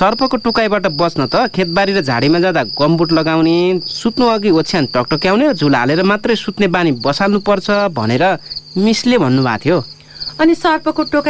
सर्पको टोकाइबाट बच्न त खेतबारी र झाडीमा जाँदा गमबुट लगाउने, सुत्नु अघि ओछ्यान टकटक्याउने, झुल हालेर मात्रै सुत्ने बानी बसाल्नु पर्छ भनेर मिसले भन्नुभएको थियो। अनि सर्पको टोकाइ